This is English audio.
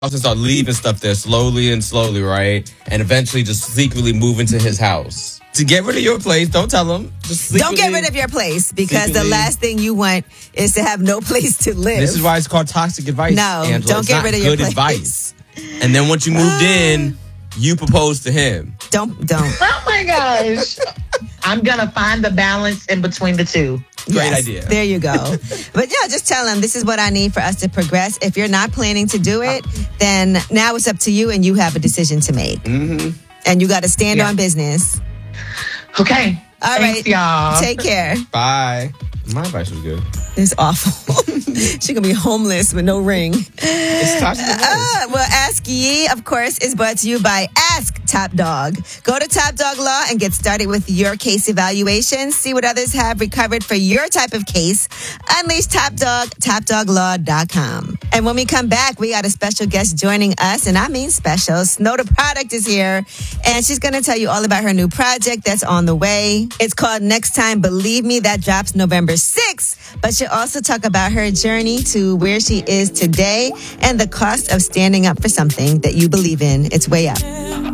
and start leaving stuff there slowly and slowly, right? And eventually just secretly move into his house. To get rid of your place, don't tell him. Just don't get rid of your place because the last thing you want is to have no place to live. This is why it's called toxic advice. No, Angela. don't get rid of your place. Advice. And then once you moved in, you propose to him. Don't. Oh my gosh. I'm going to find the balance in between the two. Great idea. There you go. But yeah, just tell him this is what I need for us to progress. If you're not planning to do it, then now it's up to you and you have a decision to make. Mm-hmm. And you got to stand on business. Okay. All Thanks, right. y'all. Take care. Bye. My advice was good. It's awful. She gonna be homeless with no ring. It's toxic advice. Well, Ask Ye, of course, is brought to you by Ask Top Dog. Go to Top Dog Law and get started with your case evaluation. See what others have recovered for your type of case. Unleash Top Dog, TopDogLaw.com. And when we come back, we got a special guest joining us, and I mean special. Snow the Product is here, and she's going to tell you all about her new project that's on the way. It's called Next Time Believe Me. That drops November 6th. But she'll also talk about her journey to where she is today and the cost of standing up for something that you believe in. It's way up.